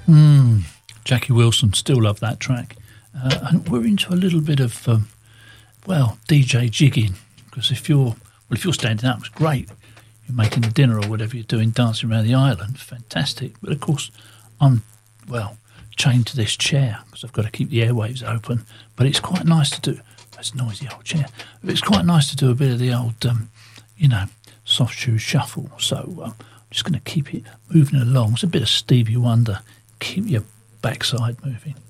Jackie Wilson, still love that track. And we're into a little bit of, DJ jigging, because if you're standing up, it's great. You're making the dinner or whatever you're doing, dancing around the island, fantastic. But of course, I'm, chained to this chair because I've got to keep the airwaves open. But it's quite nice to do. That's a noisy old chair. But it's quite nice to do a bit of the old, soft shoe shuffle. So I'm just going to keep it moving along. It's a bit of Stevie Wonder. Keep your backside moving.